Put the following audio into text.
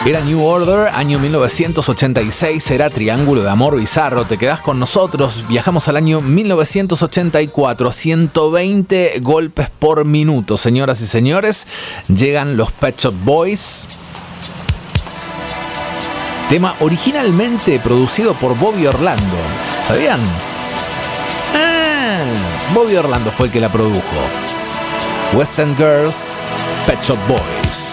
Era New Order, año 1986, era Triángulo de Amor Bizarro. Te quedás con nosotros, viajamos al año 1984, 120 golpes por minuto, señoras y señores. Llegan los Pet Shop Boys. Tema originalmente producido por Bobby Orlando. ¿Sabían? Bobby Orlando fue el que la produjo. West End Girls, Pet Shop Boys.